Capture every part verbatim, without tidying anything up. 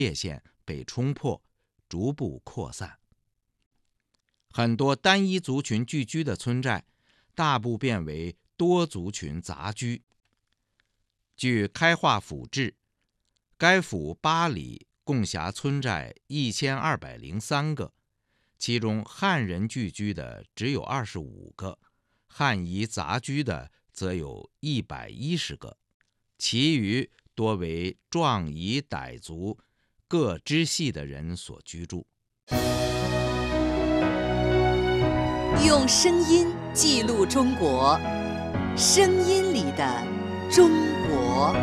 界限被冲破，逐步扩散。很多单一族群聚居的村寨，大部变为多族群杂居。据开化府志，该府八里共辖村寨一千二百零三个，其中汉人聚居的只有二十五个，汉夷杂居的则有一百一十个，其余多为壮夷傣族各支系的人所居住。 用声音记录中国，声音里的中国。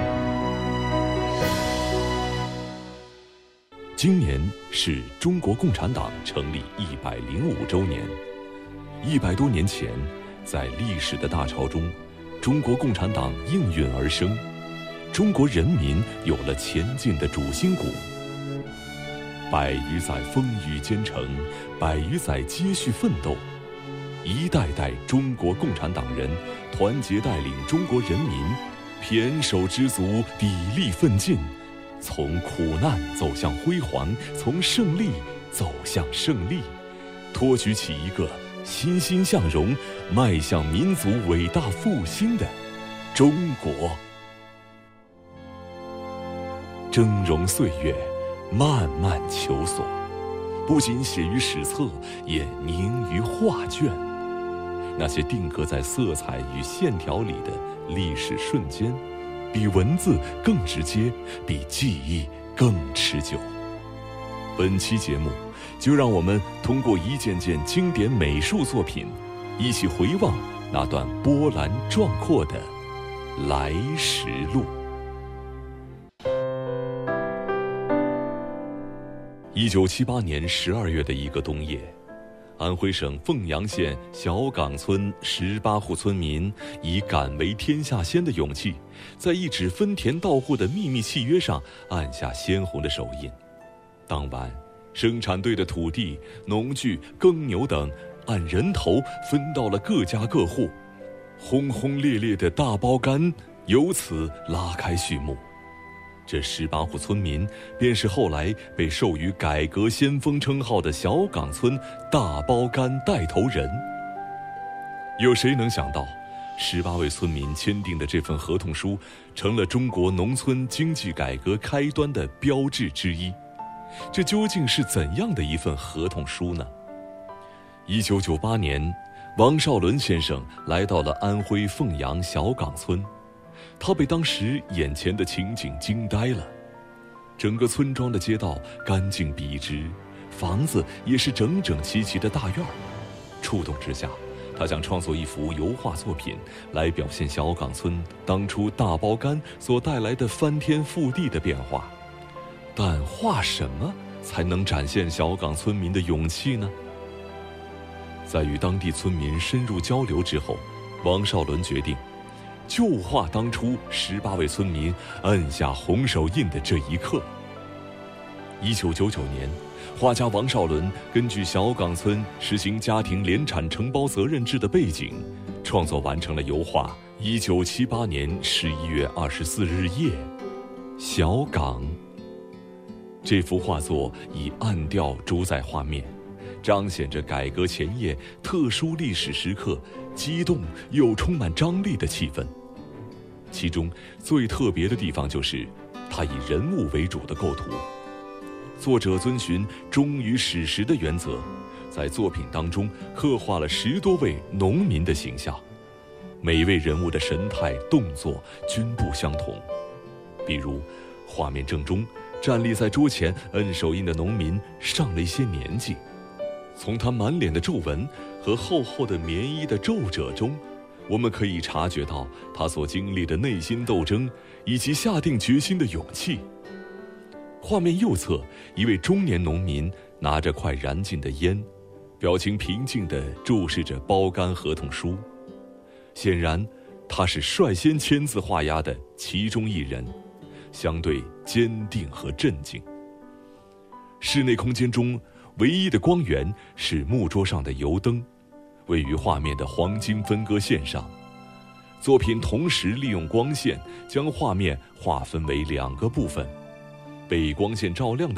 今年是中国共产党成立一百零五周年。一百多年前，在历史的大潮中，中国共产党应运而生，中国人民有了前进的主心骨。百余载风雨兼程，百余载接续奋斗，一代代中国共产党人团结带领中国人民，胼手胝足，砥砺奋进，从苦难走向辉煌，从胜利走向胜利，托举起一个欣欣向荣、迈向民族伟大复兴的中国。峥嵘岁月，漫漫求索，不仅写于史册，也凝于画卷。那些定格在色彩与线条里的历史瞬间，比文字更直接，比记忆更持久。本期节目，就让我们通过一件件经典美术作品，一起回望那段波澜壮阔的来时路。一九七八年十二月的一个冬夜，安徽省凤阳县小岗村十八户村民以敢为天下先的勇气，在一纸分田到户的秘密契约上按下鲜红的手印。当晚，生产队的土地、农具、耕牛等按人头分到了各家各户，轰轰烈烈的大包干由此拉开序幕。这十八户村民便是后来被授予改革先锋称号的小岗村大包干带头人。有谁能想到，十八位村民签订的这份合同书，成了中国农村经济改革开端的标志之一？这究竟是怎样的一份合同书呢？一九九八年，王绍伦先生来到了安徽凤阳小岗村。他被当时眼前的情景惊呆了。整个村庄的街道干净笔直，房子也是整整齐齐的大院。触动之下，他想创作一幅油画作品，来表现小岗村当初大包干所带来的翻天覆地的变化。但画什么才能展现小岗村民的勇气呢？在与当地村民深入交流之后，王绍伦决定就画当初十八位村民按下红手印的这一刻。一九九九年，画家王绍伦根据小岗村实行家庭联产承包责任制的背景，创作完成了油画《一九七八年十一月二十四日夜，小岗》。这幅画作以暗调主宰画面，彰显着改革前夜特殊历史时刻激动又充满张力的气氛。其中最特别的地方就是它以人物为主的构图。作者遵循忠于史实的原则，在作品当中刻画了十多位农民的形象，每位人物的神态动作均不相同。比如画面正中站立在桌前摁手印的农民上了一些年纪，从他满脸的皱纹和厚厚的棉衣的皱褶中，我们可以察觉到他所经历的内心斗争以及下定决心的勇气。画面右侧，一位中年农民拿着快燃尽的烟，表情平静地注视着包干合同书。显然，他是率先签字画押的其中一人，相对坚定和镇静。室内空间中，唯一的光源是木桌上的油灯，位于画面的黄金分割线上。作品同时利用光线将画面划分为两个部分， 被光线照亮的